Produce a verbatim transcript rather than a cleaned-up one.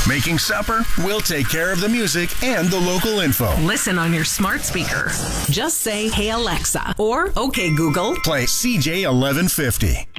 Making supper? We'll take care of the music and the local info. Listen on your smart speaker. Just say, "Hey Alexa," or "Okay Google." Play C J eleven fifty.